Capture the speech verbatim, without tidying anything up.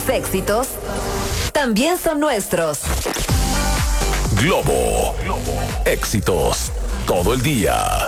tus éxitos también son nuestros. Globo. Éxitos todo el día.